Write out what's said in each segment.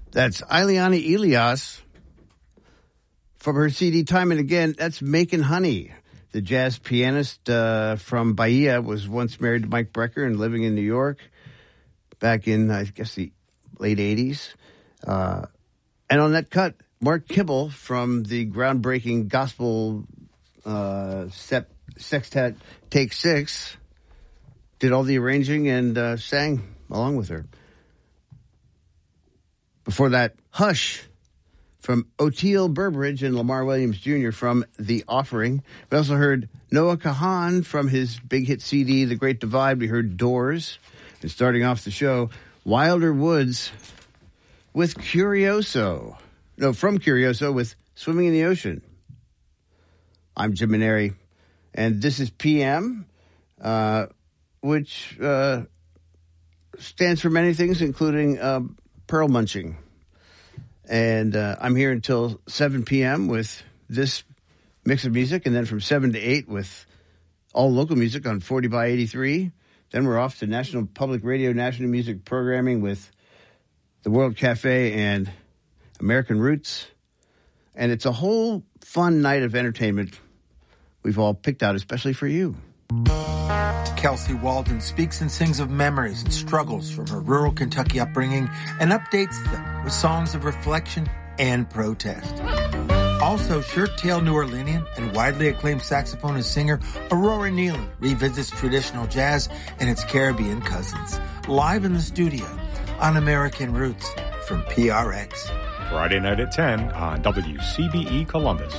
That's Ileana Elias from her CD Time and Again. That's Making Honey. The jazz pianist from Bahia was once married to Mike Brecker and living in New York back in, I guess, the late 80s. And on that cut, Mark Kibble from the groundbreaking gospel sextet Take Six did all the arranging and sang along with her. Before that, Hush from Oteil Burbridge and Lamar Williams Jr. from The Offering. We also heard Noah Kahan from his big hit CD, The Great Divide. We heard Doors. And starting off the show, Wilder Woods with Curioso. No, from Curioso with Swimming in the Ocean. I'm Jim Maneri, and this is PM, which stands for many things, including pearl munching. And I'm here until 7 p.m. with this mix of music, and then from 7 to 8 with all local music on 40 by 83. Then we're off to National Public Radio, National Music Programming with the World Cafe and American Roots. And it's a whole fun night of entertainment we've all picked out, especially for you. Kelsey Walden speaks and sings of memories and struggles from her rural Kentucky upbringing and updates them with songs of reflection and protest. Also, shirt-tailed New Orleanian and widely acclaimed saxophonist singer Aurora Nealon revisits traditional jazz and its Caribbean cousins, live in the studio on American Roots from PRX. Friday night at 10 on WCBE Columbus.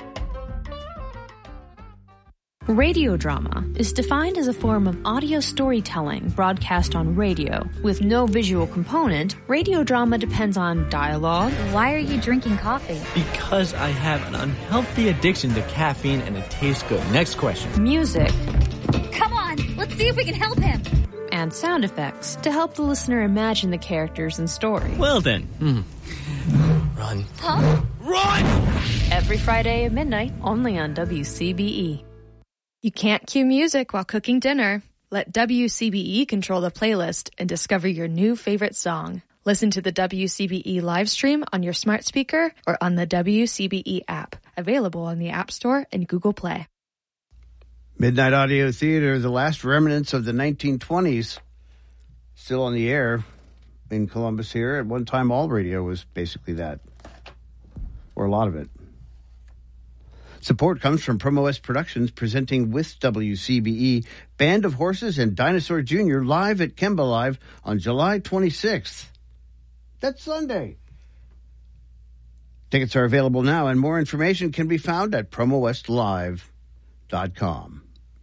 Radio drama is defined as a form of audio storytelling broadcast on radio. With no visual component, radio drama depends on dialogue. Why are you drinking coffee? Because I have an unhealthy addiction to caffeine and it tastes good. Next question. Music. Come on, let's see if we can help him. And sound effects to help the listener imagine the characters and story. Well then. Run. Huh? Run! Every Friday at midnight, only on WCBE. You can't cue music while cooking dinner. Let WCBE control the playlist and discover your new favorite song. Listen to the WCBE live stream on your smart speaker or on the WCBE app. Available on the App Store and Google Play. Midnight Audio Theater, the last remnants of the 1920s, still on the air in Columbus here. At one time, all radio was basically that, or a lot of it. Support comes from Promo West Productions, presenting with WCBE Band of Horses and Dinosaur Jr. live at Kemba Live on July 26th. That's Sunday. Tickets are available now, and more information can be found at promowestlive.com.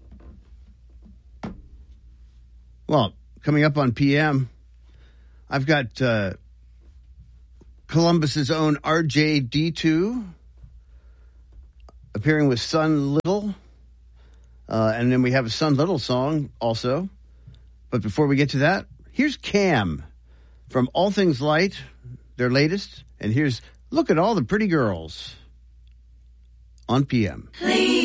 Well, coming up on PM, I've got Columbus's own RJD2 appearing with Sun Little. And then we have a Sun Little song also. But before we get to that, here's Cam from All Things Light, their latest. And here's Look at All the Pretty Girls on PM. Please.